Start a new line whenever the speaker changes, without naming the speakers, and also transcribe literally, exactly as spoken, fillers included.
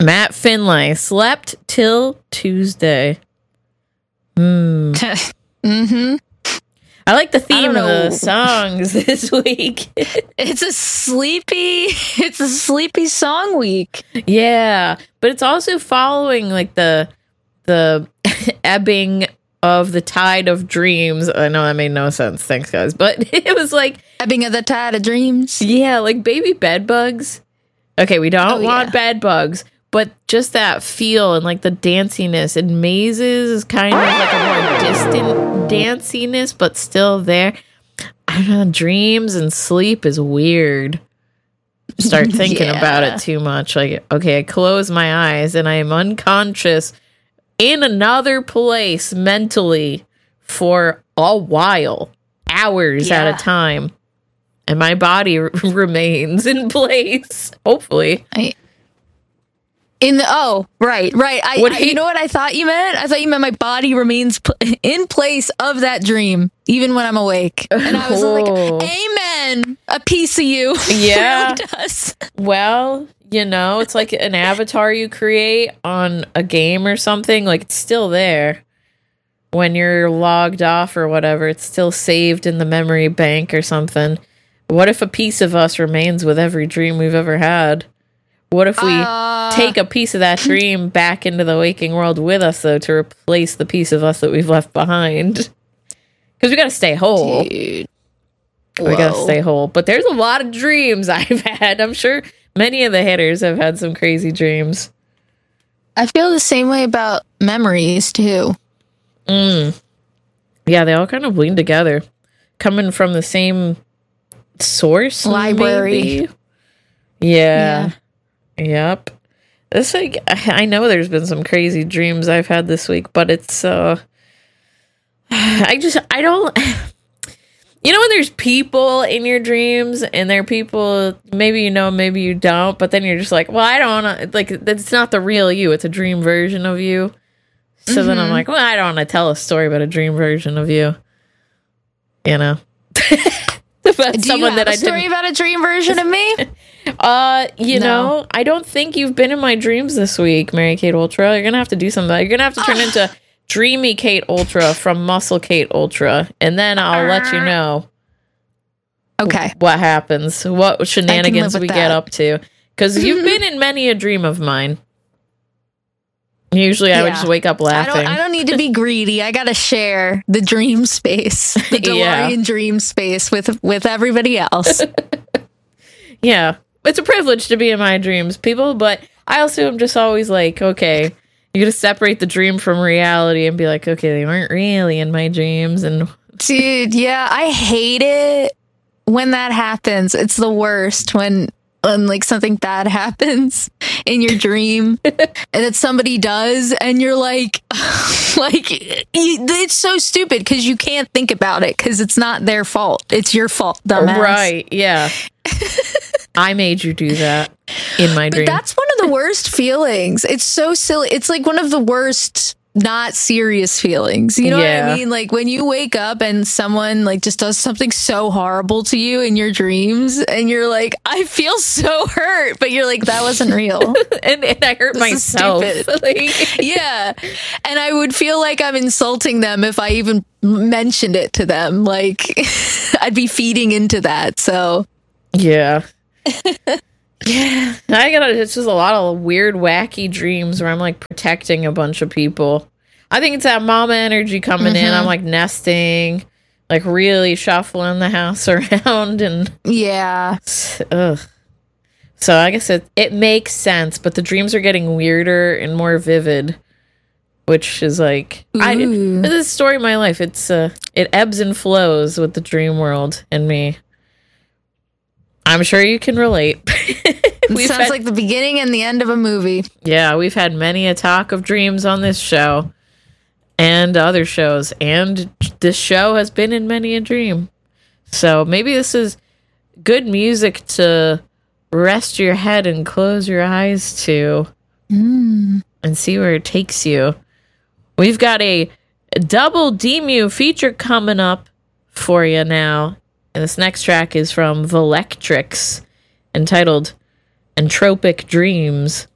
Matt Finlay slept till Tuesday. Hmm.
mm-hmm.
I like the theme of the songs this week.
It's a sleepy, it's a sleepy song week.
Yeah, but it's also following like the the ebbing of the tide of dreams. I know that made no sense. Thanks, guys. But it was like
ebbing of the tide of dreams.
Yeah, like baby bed bugs. Okay, we don't
oh,
want
yeah.
bed bugs, but just that feel and like the danciness. And mazes is kind of like a more distant danciness, but still there. I don't know. Dreams and sleep is weird. Start thinking
yeah.
about it too much. Like, okay, I close my eyes and I am unconscious in another place mentally for a while, hours yeah. at a time. And my body r- remains in place, hopefully.
I, in the oh, right, right. I, I he, you know what I thought you meant? I thought you meant my body remains pl- in place of that dream, even when I'm awake. And I was oh. like, amen, a piece of you.
Yeah.
Really does.
Well, you know, it's like an avatar you create on a game or something. Like, it's still there. When you're logged off or whatever, it's still saved in the memory bank or something. What if a piece of us remains with every dream we've ever had? What if we uh, take a piece of that dream back into the waking world with us, though, to replace the piece of us that we've left behind? Because we got to stay whole. Dude. We got to stay whole. But there's a lot of dreams I've had. I'm sure many of the hitters have had some crazy dreams.
I feel the same way about memories, too.
Mm. Yeah, they all kind of bleed together. Coming from the same source,
library.
Maybe? Yeah. yeah. Yep. This like I know there's been some crazy dreams I've had this week, but it's uh I just I don't you know when there's people in your dreams and they're people maybe you know, maybe you don't, but then you're just like, well, I don't wanna like it's not the real you, it's a dream version of you. So mm-hmm. then I'm like, well, I don't want to tell a story about a dream version of you. You know?
About Do someone you have that a I story didn't... about a dream version of me?
uh, you
no.
know, I don't think you've been in my dreams this week, Mary Kate Ultra. You're gonna have to do something. You're gonna have to turn into Dreamy Kate Ultra from Muscle Kate Ultra, and then I'll let you know.
Okay,
what happens? What shenanigans we that. get up to? Because you've been in many a dream of mine. Usually I yeah. would just wake up laughing.
I don't, I don't need to be greedy. I got to share the dream space, the DeLorean yeah. dream space with with everybody else.
Yeah. It's a privilege to be in my dreams, people, but I also am just always like, okay, you got to separate the dream from reality and be like, okay, they weren't really in my dreams. And
dude, yeah, I hate it when that happens. It's the worst when when like something bad happens in your dream and that somebody does and you're like like it's so stupid because you can't think about it because it's not their fault, it's your fault, dumbass.
Right, yeah. I made you do that in my dream.
But that's one of the worst feelings. It's so silly. It's like one of the worst not serious feelings. You know yeah. what I mean? Like when you wake up and someone like just does something so horrible to you in your dreams and you're like, I feel so hurt, but you're like, that wasn't real.
and, and I hurt this myself.
Like, yeah. And I would feel like I'm insulting them if I even mentioned it to them. Like I'd be feeding into that. So
yeah. Yeah, I got it's just a lot of weird, wacky dreams where I'm like protecting a bunch of people. I think it's that mama energy coming mm-hmm. in. I'm like nesting, like really shuffling the house around, and
yeah.
Ugh. So I guess it it makes sense, but the dreams are getting weirder and more vivid, which is like I, this is the story of my life. It's uh, it ebbs and flows with the dream world and me. I'm sure you can relate.
It sounds had, like the beginning and the end of a movie.
Yeah, we've had many a talk of dreams on this show and other shows, and this show has been in many a dream. So maybe this is good music to rest your head and close your eyes to
mm.
and see where it takes you. We've got a double D-Mew feature coming up for you now. And this next track is from Valectrix, entitled Entropic Dreams.